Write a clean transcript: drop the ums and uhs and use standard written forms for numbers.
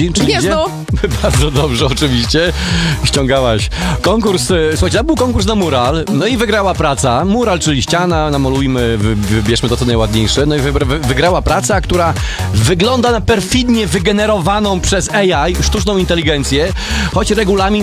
Czy Nie idzie? znów. Bardzo dobrze, oczywiście. Ściągałaś. Konkurs, słuchajcie, to był konkurs na mural, no i wygrała praca. Mural, czyli ściana, namalujmy, wybierzmy to, co najładniejsze. No i wygrała praca, która wygląda na perfidnie wygenerowaną przez AI, sztuczną inteligencję, choć regulamin